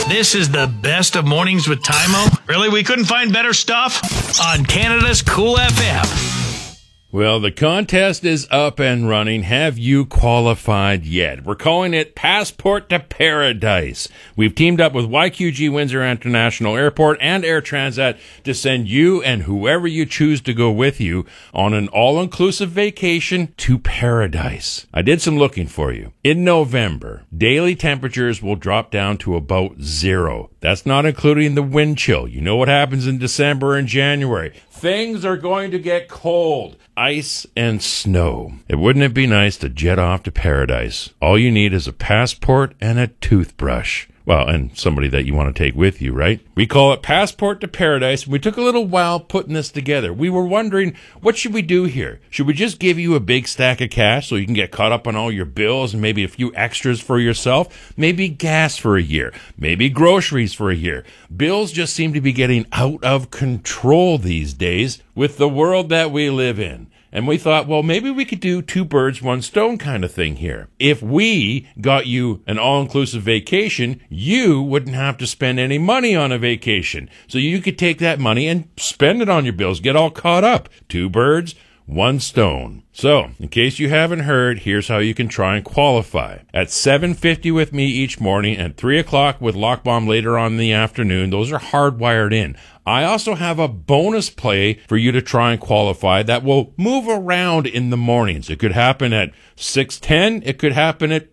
This is the best of mornings with Tymo. Really, we couldn't find better stuff? On Canada's Cool FM. Well, the contest is up and running. Have you qualified yet? We're calling it Passport to Paradise. We've teamed up with YQG Windsor International Airport and Air Transat to send you and whoever you choose to go with you on an all-inclusive vacation to paradise. I did some looking for you. In November, daily temperatures will drop down to about 0. That's not including the wind chill. You know what happens in December and January. Things are going to get cold. Ice and snow. Wouldn't it be nice to jet off to paradise? All you need is a passport and a toothbrush. Well, and somebody that you want to take with you, right? We call it Passport to Paradise. We took a little while putting this together. We were wondering, what should we do here? Should we just give you a big stack of cash so you can get caught up on all your bills and maybe a few extras for yourself? Maybe gas for a year. Maybe groceries for a year. Bills just seem to be getting out of control these days with the world that we live in. And we thought, well, maybe we could do 2 birds, 1 stone kind of thing here. If we got you an all-inclusive vacation, you wouldn't have to spend any money on a vacation. So you could take that money and spend it on your bills, get all caught up. 2 birds, 1 stone. So, in case you haven't heard, here's how you can try and qualify. At 7:50 with me each morning and 3 o'clock with Lockbomb later on in the afternoon, those are hardwired in. I also have a bonus play for you to try and qualify that will move around in the mornings. It could happen at 6:10. It could happen at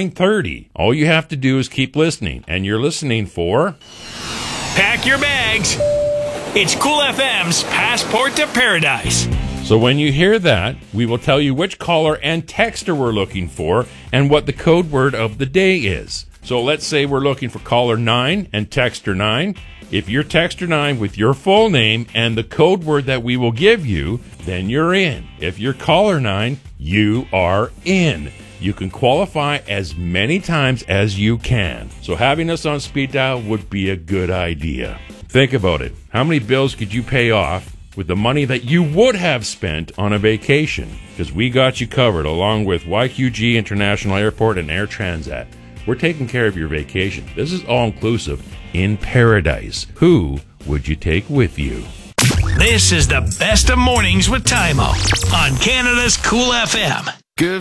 9:30. All you have to do is keep listening, and you're listening for... Pack your bags. It's Cool FM's Passport to Paradise. So when you hear that, we will tell you which caller and texter we're looking for and what the code word of the day is. So let's say we're looking for caller 9 and texter 9. If you're texter 9 with your full name and the code word that we will give you, then you're in. If you're caller 9, you are in. You can qualify as many times as you can. So having us on speed dial would be a good idea. Think about it. How many bills could you pay off with the money that you would have spent on a vacation? Because we got you covered along with YQG International Airport and Air Transat. We're taking care of your vacation. This is all-inclusive in paradise. Who would you take with you? This is the best of mornings with Tymo on Canada's Cool FM. Good